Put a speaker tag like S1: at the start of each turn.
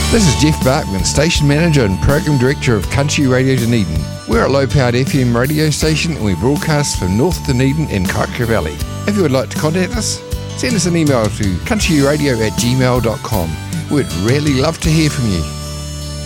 S1: This is Jeff Barkman, Station Manager and Program Director of Country Radio Dunedin. We're a low-powered FM radio station and we broadcast from North Dunedin and Kaikoura Valley. If you would like to contact us, send us an email to countryradio@gmail.com. We'd really love to hear from you.